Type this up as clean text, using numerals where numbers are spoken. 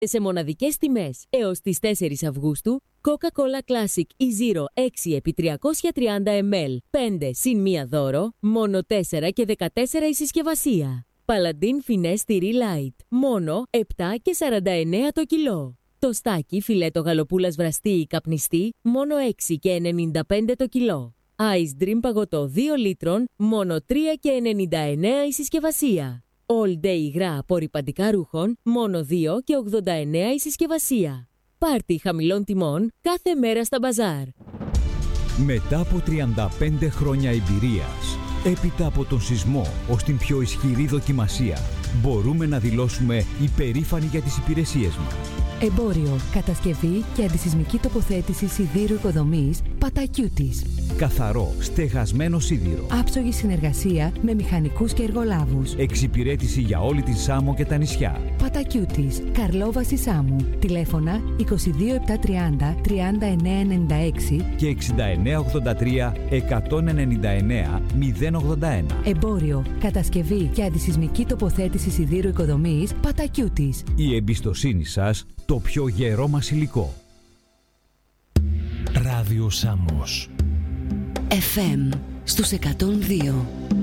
Σε μοναδικές τιμές. Έως τις 4 Αυγούστου, Coca-Cola Classic E-Zero 6x330 ml, 5 συν 1 δώρο, μόνο 4 και 14 η συσκευασία. Paladin Finesse Tyree Light, μόνο 7 και 49 το κιλό. Το στάκι φιλέτο γαλοπούλας βραστή ή καπνιστή, μόνο 6 και 95 το κιλό. Ice Dream παγωτό 2 λίτρων, μόνο 3 και 99 η συσκευασία. All Day υγρά απορρυπαντικά ρούχων, μόνο 2 και 89 η συσκευασία. Πάρτι χαμηλών τιμών κάθε μέρα στα μπαζάρ. Μετά από 35 χρόνια εμπειρίας, έπειτα από τον σεισμό ως την πιο ισχυρή δοκιμασία, μπορούμε να δηλώσουμε υπερήφανοι για τις υπηρεσίες μας. Εμπόριο, κατασκευή και αντισεισμική τοποθέτηση σιδήρου οικοδομής Πατακιούτης. Καθαρό, στεγασμένο σίδηρο. Άψογη συνεργασία με μηχανικούς και εργολάβους. Εξυπηρέτηση για όλη την Σάμο και τα νησιά. Πατακιούτης, Καρλόβαση Σάμου. Τηλέφωνα 22730 3996 και 6983 199 081. Εμπόριο, κατασκευή και αντισεισμική τοποθέτηση σιδήρου οικοδομής Πατακιούτης. Η εμπιστοσύνη σας, το πιο γερό μας υλικό. Ράδιο Σάμος FM στους 102.